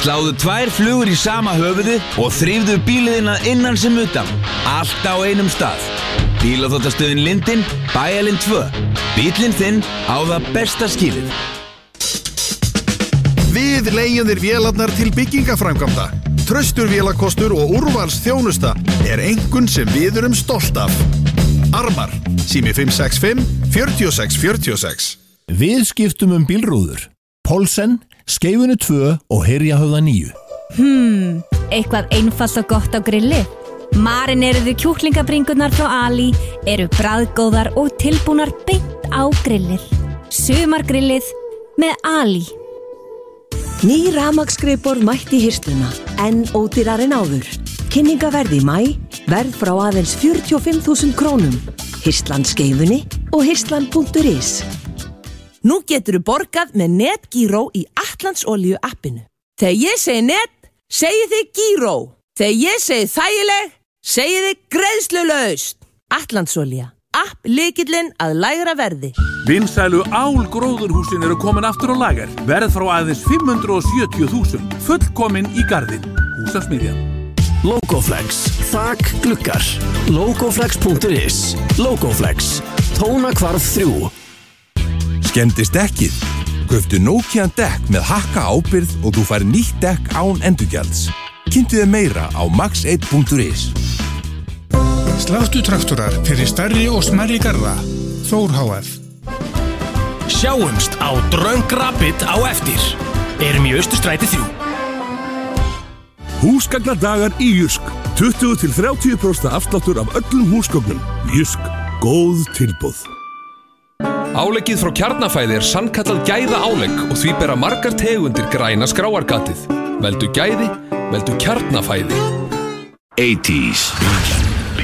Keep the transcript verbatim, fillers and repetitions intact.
Sláðu tvær flugur í sama höfuði og þrífðu bíliðina innan sem utan. Allt á einum stað. Bílaþvottastöðin Lindin, Bæjarlind tvö. Bíllinn þinn á það besta skilið. Við leigjum þér vélarnar til byggingaframkvæmda. Traustur vélakostur og úrvals þjónusta er einkunn sem við erum stolt af. Armar, sími fimm sex fimm, fjögur sex fjögur sex. Við skiptum um bílrúður. Polsen, Skeifunni tvö og Hyrjahöfða níu. Hmm, eitthvað einfalt og gott á grilli. Marineruðu kjúklingabringurnar frá Ali eru bragðgóðar og tilbúnar beint á grillið. Sumargrillið með Ali. Ný rafmagnsgreiðborð mætti í hirsluna, en ódýrar en áður. Kynningaverð í maí, verð frá aðeins fjörutíu og fimm þúsund krónum. Hirslan Skeifunni og hirslan punktur is. Nú geturðu borgað með NetGíró í Atlantsolíu appinu. Þegar ég segi net, segi þið Gíró. Þegar ég segi þægileg, segi þið greiðslulaust. Atlantsolía, app lykillinn að lægra verði. Vinsælu álgróðurhúsin eru komin aftur á lager. Verð frá aðeins fimm hundruð og sjötíu þúsund. Fullkomin í garðinn. Húsasmiðjan. Logoflex, þak, gluggar. Logoflex punktur is. Logoflex, tónakvarf þrjú. Skemmdist dekkið? Kauftu Nokian dekk með hakka ábyrgð og þú fær nýtt dekk án endurgjalds. Kynntu þið meira á max eitt punktur is. Sláttu traktorar fyrir stærri og smærri garða. Þór H F. Sjáumst á Dröng Rapid á eftir. Erum í Austurstræti þrjú. Húsgagnadagar í Jysk. tuttugu til þrjátíu prósent afsláttur af öllum húsgögnum. Jysk. Góð tilboð. Áleggið frá Kjarnafæði er sannkallað gæða álegg og því bera margar tegundir græna skráargatið. Veldu gæði, veldu Kjarnafæði. eighties.